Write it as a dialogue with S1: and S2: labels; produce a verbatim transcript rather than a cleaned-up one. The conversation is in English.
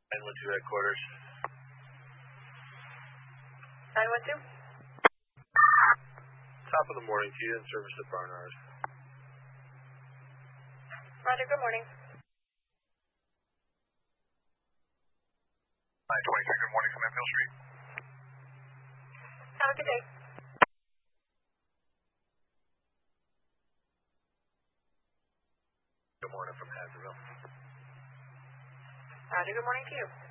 S1: nine one two headquarters.
S2: nine one two?
S1: Top of the morning to you in service at Barnard.
S2: Roger, good morning.
S1: nine twenty-three, good morning from Enfield Street.
S2: Have a good day.
S1: Good morning from Hazardville.
S2: Roger, good morning to you.